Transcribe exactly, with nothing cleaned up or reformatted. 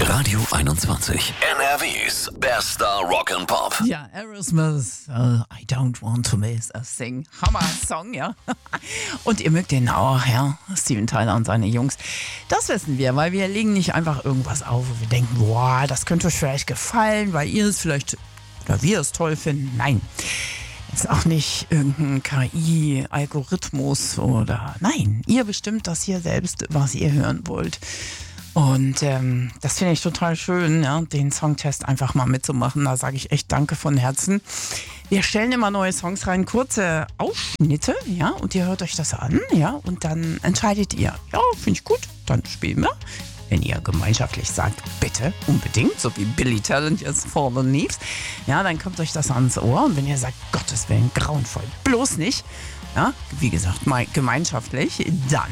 Radio einundzwanzig. N R Ws bester Rock'n'Pop. Ja, Aerosmith, uh, I don't want to miss a thing. Hammer-Song, ja. Und ihr mögt den auch, ja, Steven Tyler und seine Jungs. Das wissen wir, weil wir legen nicht einfach irgendwas auf, wo wir denken, boah, das könnte euch vielleicht gefallen, weil ihr es vielleicht, oder wir es toll finden. Nein, ist auch nicht irgendein K I-Algorithmus oder, nein, ihr bestimmt das hier selbst, was ihr hören wollt. Und ähm, das finde ich total schön, ja, den Songtest einfach mal mitzumachen. Da sage ich echt danke von Herzen. Wir stellen immer neue Songs rein, kurze Ausschnitte, ja, und ihr hört euch das an, ja, und dann entscheidet ihr, ja, finde ich gut, dann spielen wir. Wenn ihr gemeinschaftlich sagt, bitte, unbedingt, so wie Billy Talent jetzt for the Needs, ja, dann kommt euch das ans Ohr. Und wenn ihr sagt, Gottes Willen, grauenvoll, bloß nicht, ja, wie gesagt, mal gemeinschaftlich, dann